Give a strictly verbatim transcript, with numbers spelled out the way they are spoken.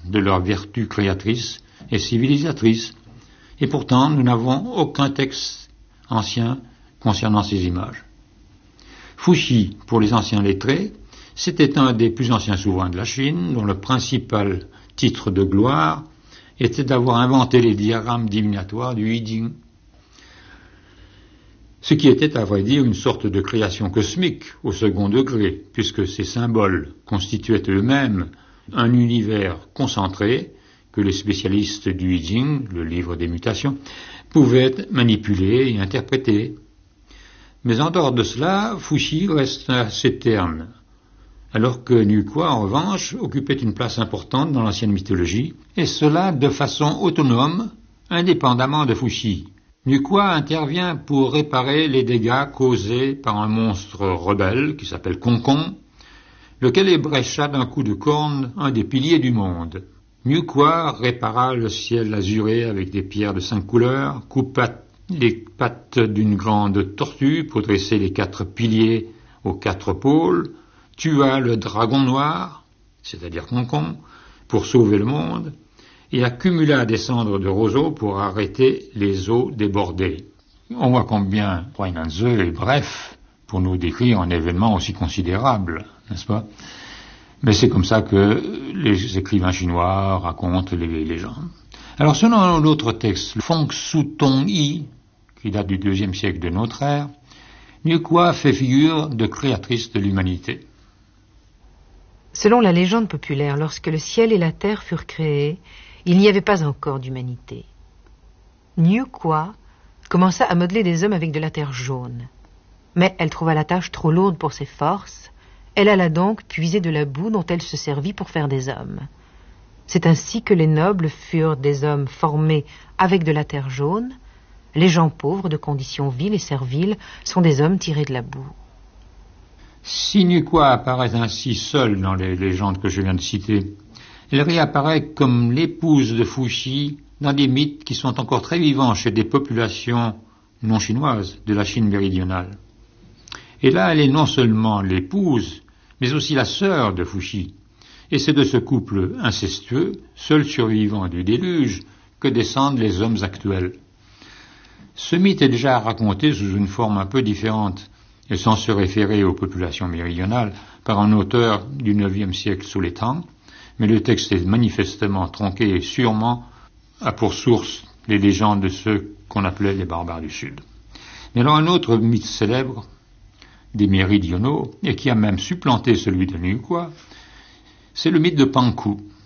de leurs vertus créatrices et civilisatrices. Et pourtant, nous n'avons aucun texte ancien concernant ces images. Fuxi, pour les anciens lettrés, c'était un des plus anciens souverains de la Chine, dont le principal titre de gloire était d'avoir inventé les diagrammes divinatoires du I Ching. Ce qui était, à vrai dire, une sorte de création cosmique au second degré, puisque ces symboles constituaient eux-mêmes un univers concentré que les spécialistes du I Ching, le livre des mutations, pouvaient manipuler et interpréter. Mais en dehors de cela, Fuxi reste assez terne, alors que Nüqua, en revanche, occupait une place importante dans l'ancienne mythologie, et cela de façon autonome, indépendamment de Fuxi. Nüqua intervient pour réparer les dégâts causés par un monstre rebelle qui s'appelle Konkon, lequel ébrécha d'un coup de corne un des piliers du monde. Nüqua répara le ciel azuré avec des pierres de cinq couleurs, coupa les pattes d'une grande tortue pour dresser les quatre piliers aux quatre pôles, tua le dragon noir, c'est-à-dire Konkon, pour sauver le monde, et accumula des cendres de roseaux pour arrêter les eaux débordées. On voit combien Huainanzi est bref pour nous décrire un événement aussi considérable, n'est-ce pas? Mais c'est comme ça que les écrivains chinois racontent les légendes. Alors selon l'autre texte, le Feng Su Tong Yi, qui date du deuxième siècle de notre ère, Nüqua fait figure de créatrice de l'humanité. Selon la légende populaire, lorsque le ciel et la terre furent créés, il n'y avait pas encore d'humanité. Nüqua commença à modeler des hommes avec de la terre jaune. Mais elle trouva la tâche trop lourde pour ses forces. Elle alla donc puiser de la boue dont elle se servit pour faire des hommes. C'est ainsi que les nobles furent des hommes formés avec de la terre jaune. Les gens pauvres, de conditions viles et serviles, sont des hommes tirés de la boue. Si Nüqua apparaît ainsi seule dans les légendes que je viens de citer, elle réapparaît comme l'épouse de Fuxi dans des mythes qui sont encore très vivants chez des populations non chinoises de la Chine méridionale. Et là, elle est non seulement l'épouse, mais aussi la sœur de Fuxi. Et c'est de ce couple incestueux, seul survivant du déluge, que descendent les hommes actuels. Ce mythe est déjà raconté sous une forme un peu différente, et sans se référer aux populations méridionales, par un auteur du neuvième siècle sous les Tang, mais le texte est manifestement tronqué et sûrement a pour source les légendes de ceux qu'on appelait les barbares du Sud. Mais alors un autre mythe célèbre des méridionaux, et qui a même supplanté celui de Nüqua, c'est le mythe de Panku.